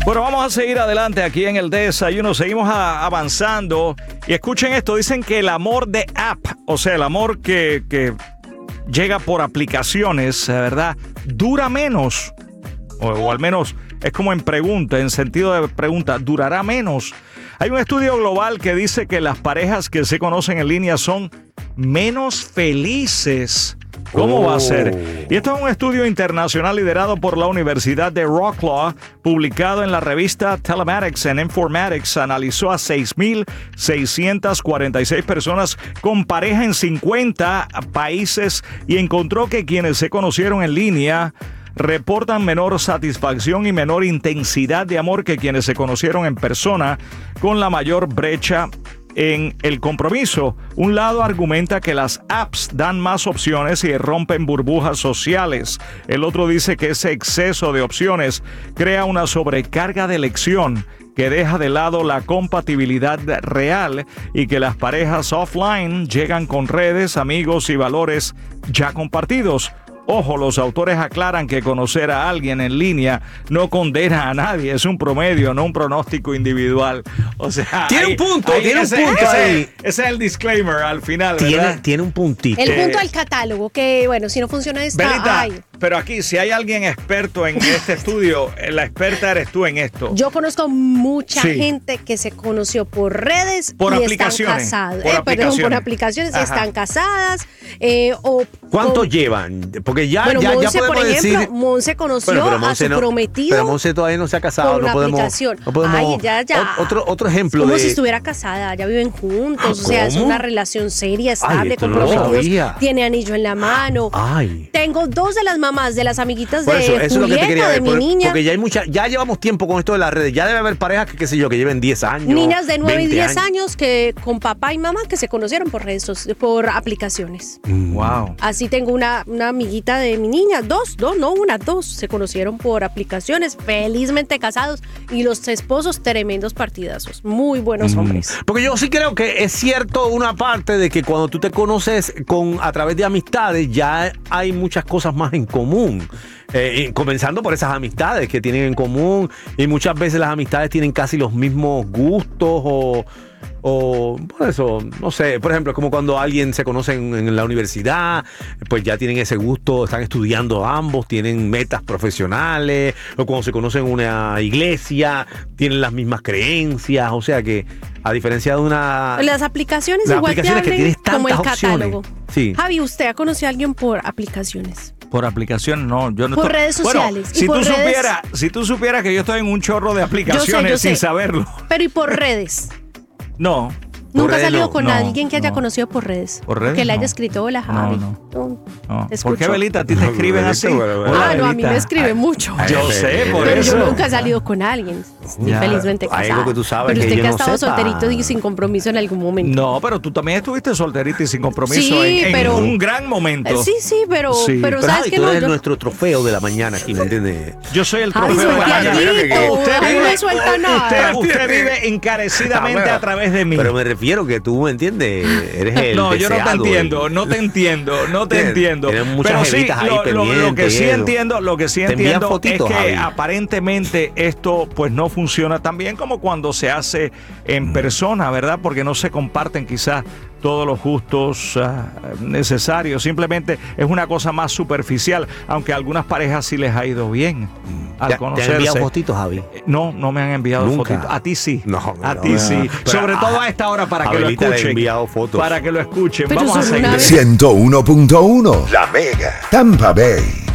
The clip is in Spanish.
Bueno, vamos a seguir adelante aquí en el Desayuno. Seguimos avanzando. Y escuchen esto, dicen que el amor de app, o sea, el amor que llega por aplicaciones, ¿verdad? Dura menos, o al menos es como en sentido de pregunta, durará menos. Hay un estudio global que dice que las parejas que se conocen en línea son menos felices. ¿Cómo va a ser? Y esto es un estudio internacional liderado por la Universidad de Wroclaw, publicado en la revista Telematics and Informatics. Analizó a 6,646 personas con pareja en 50 países y encontró que quienes se conocieron en línea reportan menor satisfacción y menor intensidad de amor que quienes se conocieron en persona, con la mayor brecha en el compromiso. Un lado argumenta que las apps dan más opciones y rompen burbujas sociales. El otro dice que ese exceso de opciones crea una sobrecarga de elección que deja de lado la compatibilidad real y que las parejas offline llegan con redes, amigos y valores ya compartidos. Ojo, los autores aclaran que conocer a alguien en línea no condena a nadie, es un promedio, no un pronóstico individual. O sea, tiene un punto ahí. Ese es el disclaimer al final, ¿verdad? Tiene un puntito. El punto del catálogo, que bueno, si no funciona esta... Belita, pero aquí, si hay alguien experto en este estudio, la experta eres tú en esto. Yo conozco mucha gente que se conoció por redes por y aplicaciones, están casadas. Por aplicaciones, Ajá. Están casadas. ¿Cuánto llevan? Porque ya Monse, podemos por ejemplo, decir... Monse conoció a su prometido. Pero Monse todavía no se ha casado. Por una aplicación. No podemos. Ay, ya. Otro ejemplo como de... si estuviera casada, ya viven juntos. O sea, es una relación seria, estable, esto con no lo prometidos. sabía. Tiene anillo en la mano. Ay. Tengo 2 de las mamás de las amiguitas Por de eso es lo que te quería Julieta, de ver, mi niña. porque ya llevamos tiempo con esto de las redes. Ya debe haber parejas que, qué sé yo, que lleven 10 años. Niñas de 9 y 20 10 años que con papá y mamá que se conocieron por aplicaciones. Wow. Así tengo una amiguita de mi niña, dos, se conocieron por aplicaciones, felizmente casados, y los esposos tremendos partidazos, muy buenos hombres. Porque yo sí creo que es cierto una parte de que cuando tú te conoces a través de amistades, ya hay muchas cosas más en común. Comenzando por esas amistades que tienen en común, y muchas veces las amistades tienen casi los mismos gustos o por eso, no sé, por ejemplo, es como cuando alguien se conoce en la universidad, pues ya tienen ese gusto, están estudiando ambos, tienen metas profesionales, o cuando se conocen en una iglesia, tienen las mismas creencias, o sea que a diferencia de las aplicaciones las igual aplicaciones te que tienes tantas como el opciones. catálogo. Sí. Javi, ¿usted ha conocido a alguien por aplicaciones? Por aplicación, no. Yo no por estoy... redes sociales. Bueno, si tú supieras que yo estoy en un chorro de aplicaciones yo sé. sin saberlo. Pero ¿y por redes? No. ¿Nunca ha salido con no, alguien que haya no. conocido por redes? ¿Por redes? Que le haya No. escrito, hola Javi. No. ¿Por Escucho. qué, Belita? ¿A ti te escriben así? Ah, no, a mí me escriben mucho. Yo sé, por pero eso. yo nunca he salido con alguien. Ya. Felizmente casada. Hay algo que tú sabes pero usted que que ha yo no estado sepa. solterito y sin compromiso en algún momento. No, pero tú también estuviste solterita y sin compromiso Sí, en pero- un gran momento. Sí, pero Sí. Pero ¿sabes Javi, qué? tú No, eres yo... nuestro trofeo de la mañana aquí, ¿me entiendes? Yo soy el Ay, trofeo de la suelta mañana. algo, ay, no me suelta nada. Usted vive encarecidamente a través de mí. Pero me refiero que tú, ¿me entiendes? Eres el No, yo no te deseado, entiendo, no te entiendo. Tienes muchas Pero sí, jevitas ahí lo que pendientes sí y eso. entiendo, Te envían es fotitos, que Javi. aparentemente esto pues no funciona tan bien como cuando se hace en persona, ¿verdad? Porque no se comparten quizás todos los gustos necesarios. Simplemente es una cosa más superficial, aunque a algunas parejas sí les ha ido bien al ¿Te conocerse. han enviado fotitos, Javi? No me han enviado ¿Nunca? fotitos. A ti sí. No, a no, ti no. sí. Pero Sobre todo a esta hora para a que lo Belita le he escuchen. enviado fotos. Para que lo escuchen. Pero Vamos a son seguir. una- 101.1 La Mega Tampa Bay.